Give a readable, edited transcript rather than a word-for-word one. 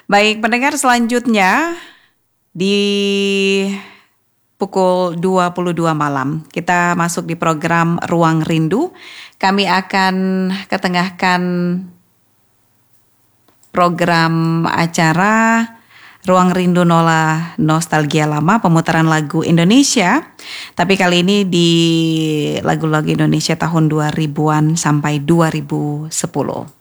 Baik, pendengar, selanjutnya di pukul 22 malam kita masuk di program Ruang Rindu. Kami akan ketengahkan program acara Ruang Rindu Nola Nostalgia Lama, pemutaran lagu Indonesia. Tapi kali ini di lagu-lagu Indonesia tahun 2000-an sampai 2010.